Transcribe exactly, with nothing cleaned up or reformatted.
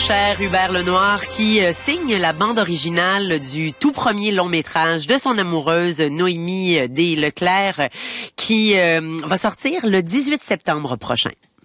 cher Hubert Lenoir qui euh, signe la bande originale du tout premier long métrage de son amoureuse Noémie Desleclerc qui euh, va sortir le dix-huit septembre prochain.